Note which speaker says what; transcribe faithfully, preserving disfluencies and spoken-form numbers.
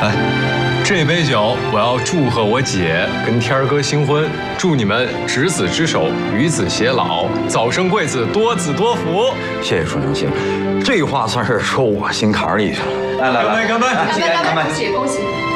Speaker 1: 来，这杯酒我要祝贺我姐跟天儿哥新婚，祝你们执子之手，与子偕老，早生贵子，多子多福。
Speaker 2: 谢谢楚娘亲，这话算是说我心坎里去了。来来来，
Speaker 1: 干杯！干杯！
Speaker 3: 干杯！干杯！恭喜恭喜！